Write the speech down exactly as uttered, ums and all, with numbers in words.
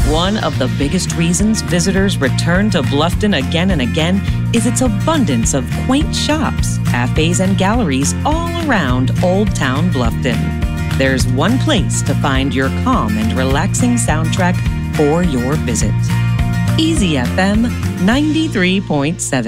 One of the biggest reasons visitors return to Bluffton again and again is its abundance of quaint shops, cafes, and galleries all around Old Town Bluffton. There's one place to find your calm and relaxing soundtrack for your visit. Easy F M ninety-three point seven.